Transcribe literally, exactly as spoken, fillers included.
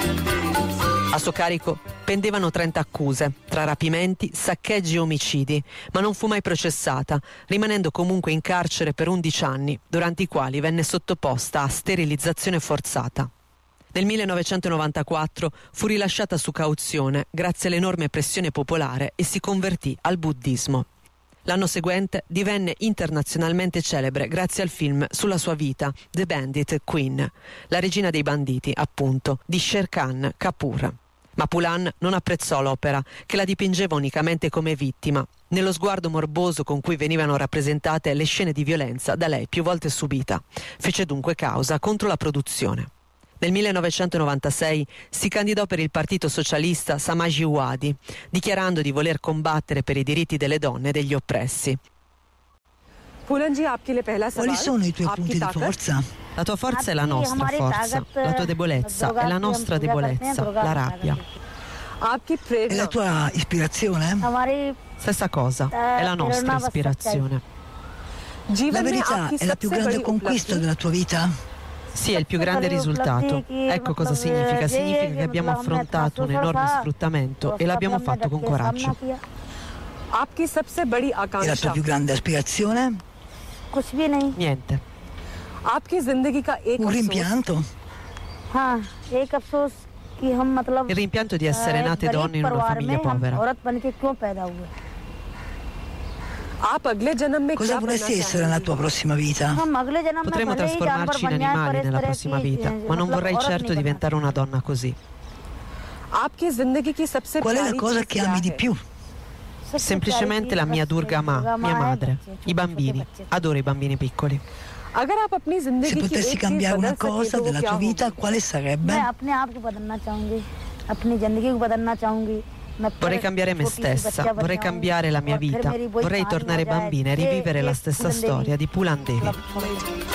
A suo carico pendevano trenta accuse, tra rapimenti, saccheggi e omicidi, ma non fu mai processata, rimanendo comunque in carcere per undici anni, durante i quali venne sottoposta a sterilizzazione forzata. Nel millenovecentonovantaquattro fu rilasciata su cauzione grazie all'enorme pressione popolare e si convertì al buddismo. L'anno seguente divenne internazionalmente celebre grazie al film sulla sua vita, The Bandit Queen, la regina dei banditi, appunto, di Sher Khan Kapoor. Ma Poolan non apprezzò l'opera, che la dipingeva unicamente come vittima, nello sguardo morboso con cui venivano rappresentate le scene di violenza da lei più volte subita. Fece dunque causa contro la produzione. Nel millenovecentonovantasei si candidò per il Partito Socialista Samajwadi, dichiarando di voler combattere per i diritti delle donne e degli oppressi. Quali sono i tuoi punti di forza? La tua forza è la nostra forza, la tua debolezza è la nostra debolezza, la rabbia. E la tua ispirazione? Stessa cosa, è la nostra ispirazione. La verità è la più grande conquista della tua vita? Sì, è il più grande risultato. Ecco cosa significa. Significa che abbiamo affrontato un enorme sfruttamento e l'abbiamo fatto con coraggio. E la tua più grande aspirazione? Niente. Un rimpianto? Il rimpianto di essere nate donne in una famiglia povera. Cosa vorresti essere nella tua prossima vita? Potremmo trasformarci in animali nella prossima vita, ma non vorrei certo diventare una donna così. Qual è la cosa che ami di più? Semplicemente la mia Durga Ma, mia madre. I bambini. Adoro i bambini piccoli. Se potessi cambiare una cosa della tua vita, quale sarebbe? Vorrei cambiare me stessa, vorrei cambiare la mia vita, vorrei tornare bambina e rivivere la stessa storia di Poolan Devi.